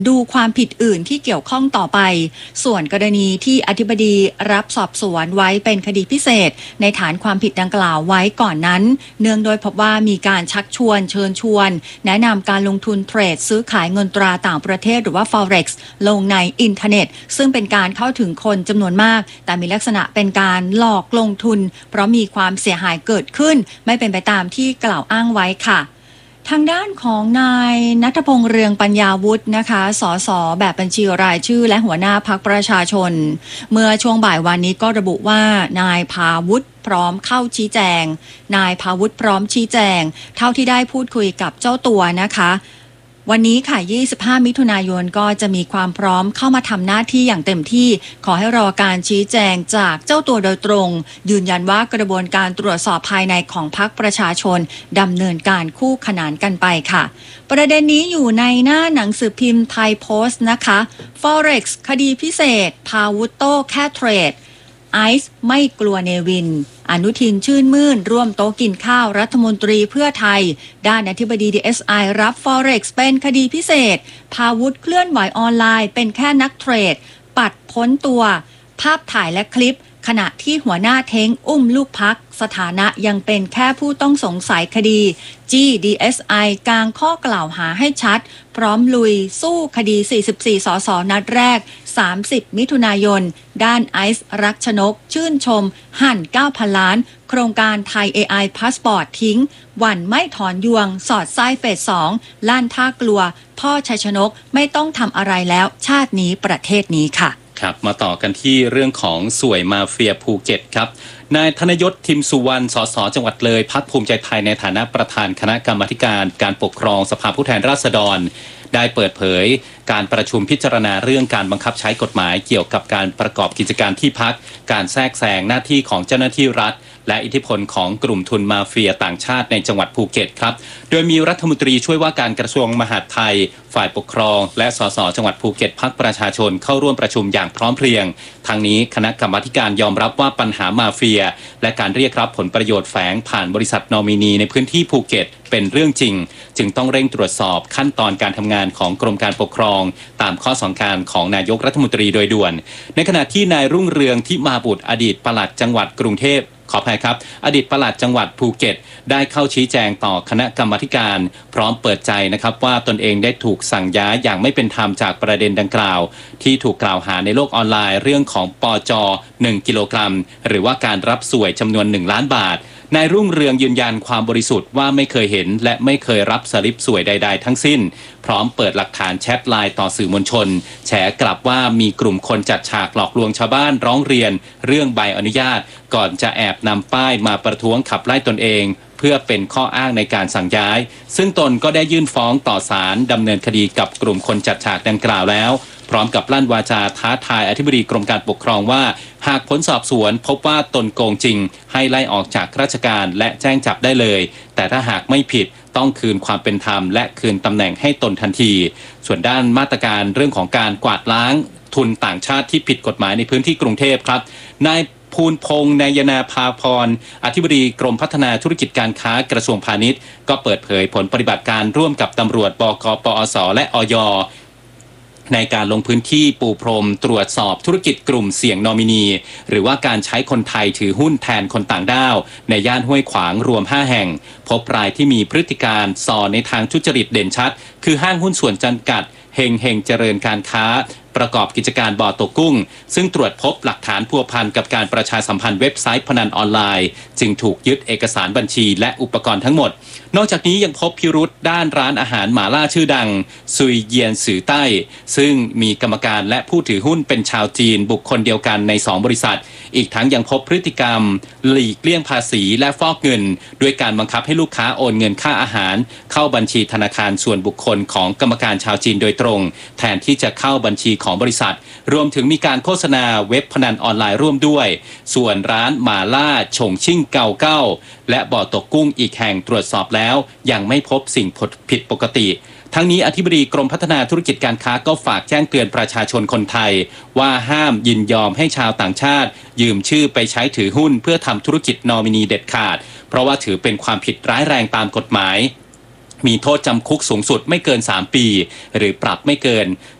ดูความผิดอื่นที่เกี่ยวข้องต่อไปส่วนกรณีที่อธิบดีรับสอบสวนไว้เป็นคดีพิเศษในฐานความผิดดังกล่าวไว้ก่อนนั้นเนื่องโดยพบว่ามีการชักชวนเชิญชวนแนะนำการลงทุนเทรดซื้อขายเงินตราต่างประเทศหรือว่า Forex ลงในอินเทอร์เน็ตซึ่งเป็นการเข้าถึงคนจำนวนมากแต่มีลักษณะเป็นการหลอกลงทุนเพราะมีความเสียหายเกิดขึ้นไม่เป็นไปตามที่กล่าวอ้างไว้ค่ะทางด้านของนายณัฐพงษ์เรืองปัญญาวุฒินะคะสสแบบบัญชีรายชื่อและหัวหน้าพรรคประชาชนเมื่อช่วงบ่ายวันนี้ก็ระบุว่านายพาวุฒิพร้อมเข้าชี้แจงนายพาวุฒิพร้อมชี้แจงเท่าที่ได้พูดคุยกับเจ้าตัวนะคะวันนี้ค่ะ25มิถุนายนก็จะมีความพร้อมเข้ามาทำหน้าที่อย่างเต็มที่ขอให้รอการชี้แจงจากเจ้าตัวโดยตรงยืนยันว่ากระบวนการตรวจสอบภายในของพรรคประชาชนดำเนินการคู่ขนานกันไปค่ะประเด็นนี้อยู่ในหน้าหนังสือพิมพ์ไทยโพสต์นะคะ Forex คดีพิเศษพาวุธโต้แค่เทรดไอซ์ไม่กลัวเนวินอนุทินชื่นมื่นร่วมโต๊ะกินข้าวรัฐมนตรีเพื่อไทยด้านอธิบดี DSI รับ Forex เป็นคดีพิเศษพาวุธเคลื่อนไหวออนไลน์เป็นแค่นักเทรดปัดพ้นตัวภาพถ่ายและคลิปขณะที่หัวหน้าเท้งอุ้มลูกพักสถานะยังเป็นแค่ผู้ต้องสงสัยคดีจี้ DSI กางข้อกล่าวหาให้ชัดพร้อมลุยสู้คดี44 สสนัดแรก30มิถุนายนด้านไอซ์รักชนกชื่นชมหั่น 9,000 ล้านโครงการไทย AI พาสปอร์ตทิ้งหวั่นไม่ถอนยวงสอดไส้เฟส 2ลั่นท่ากลัวพ่อชัยชนกไม่ต้องทำอะไรแล้วชาตินี้ประเทศนี้ค่ะครับมาต่อกันที่เรื่องของสวยมาเฟียภูเก็ตครับนายธนยศทิมสุวรรณสสจังหวัดเลยพรรคภูมิใจไทยในฐานะประธานคณะกรรมาการการปกครองสภาผู้แทนราษฎรได้เปิดเผยการประชุมพิจารณาเรื่องการบังคับใช้กฎหมายเกี่ยวกับการประกอบกิจการที่พักการแทรกแซงหน้าที่ของเจ้าหน้าที่รัฐและอิทธิพลของกลุ่มทุนมาเฟียต่างชาติในจังหวัดภูเก็ตครับโดยมีรัฐมนตรีช่วยว่าการกระทรวงมหาดไทยฝ่ายปกครองและสสจังหวัดภูเก็ตพรรคประชาชนเข้าร่วมประชุมอย่างพร้อมเพรียงทางนี้คณะกรรมาการยอมรับว่าปัญหามาเฟียและการเรียกรับผลประโยชน์แฝงผ่านบริษัทนอมินีในพื้นที่ภูเก็ตเป็นเรื่องจริงจึงต้องเร่งตรวจสอบขั้นตอนการทำงานของกรมการปกครองตามข้อสั่งการของนายกรัฐมนตรีโดยด่วนในขณะที่นายรุ่งเรืองทิมาบุตรอดีตปลัดจังหวัดกรุงเทพขออภัยครับอดีตปลัดจังหวัดภูเก็ตได้เข้าชี้แจงต่อคณะกรรมาการพร้อมเปิดใจนะครับว่าตนเองได้ถูกสั่งย้ายอย่างไม่เป็นธรรมจากประเด็นดังกล่าวที่ถูกกล่าวหาในโลกออนไลน์เรื่องของปจ1กิโลกรัมหรือว่าการรับสวยจำนวน1ล้านบาทนายรุ่งเรืองยืนยันความบริสุทธิ์ว่าไม่เคยเห็นและไม่เคยรับสลิปสวยใดๆทั้งสิ้นพร้อมเปิดหลักฐานแชทไลน์ต่อสื่อมวลชนแฉกลับว่ามีกลุ่มคนจัดฉากหลอกลวงชาวบ้านร้องเรียนเรื่องใบอนุญาตก่อนจะแอบนำป้ายมาประท้วงขับไล่ตนเองเพื่อเป็นข้ออ้างในการสั่งย้ายซึ่งตนก็ได้ยื่นฟ้องต่อศาลดำเนินคดีกับกลุ่มคนจัดฉากดังกล่าวแล้วพร้อมกับลั่นวาจาท้าทายอธิบดีกรมการปกครองว่าหากผลสอบสวนพบว่าตนโกงจริงให้ไล่ออกจากราชการและแจ้งจับได้เลยแต่ถ้าหากไม่ผิดต้องคืนความเป็นธรรมและคืนตำแหน่งให้ตนทันทีส่วนด้านมาตรการเรื่องของการกวาดล้างทุนต่างชาติที่ผิดกฎหมายในพื้นที่กรุงเทพครับนายภูลพงษ์นายนาภาพรอธิบดีกรมพัฒนาธุรกิจการค้ากระทรวงพาณิชย์ก็เปิดเผยผลปฏิบัติการร่วมกับตำรวจบก.ปอส.และอย.ในการลงพื้นที่ปูพรมตรวจสอบธุรกิจกลุ่มเสี่ยงนอมินีหรือว่าการใช้คนไทยถือหุ้นแทนคนต่างด้าวในย่านห้วยขวางรวม5แห่งพบรายที่มีพฤติการส่อในทางทุจริตเด่นชัดคือห้างหุ้นส่วนจำกัดเฮงเจริญการค้าประกอบกิจการบ่อตกกุ้งซึ่งตรวจพบหลักฐานพัวพันกับการประชาสัมพันธ์เว็บไซต์พนันออนไลน์จึงถูกยึดเอกสารบัญชีและอุปกรณ์ทั้งหมดนอกจากนี้ยังพบพิรุธด้านร้านอาหารหม่าล่าชื่อดังซุยเยียนสือใต้ซึ่งมีกรรมการและผู้ถือหุ้นเป็นชาวจีนบุคคลเดียวกันใน2บริษัทอีกทั้งยังพบพฤติกรรมหลีกเลี่ยงภาษีและฟอกเงินด้วยการบังคับให้ลูกค้าโอนเงินค่าอาหารเข้าบัญชีธนาคารส่วนบุคคลของกรรมการชาวจีนโดยตรงแทนที่จะเข้าบัญชีของบริษัทรวมถึงมีการโฆษณาเว็บพนันออนไลน์ร่วมด้วยส่วนร้านหม่าล่าฉงชิ่งเกาเก้าและบ่อตกกุ้งอีกแห่งตรวจสอบแล้วยังไม่พบสิ่งผิดปกติทั้งนี้อธิบดีกรมพัฒนาธุรกิจการค้าก็ฝากแจ้งเตือนประชาชนคนไทยว่าห้ามยินยอมให้ชาวต่างชาติยืมชื่อไปใช้ถือหุ้นเพื่อทำธุรกิจนอมินีเด็ดขาดเพราะว่าถือเป็นความผิดร้ายแรงตามกฎหมายมีโทษจำคุกสูงสุดไม่เกิน3 ปีหรือปรับไม่เกิน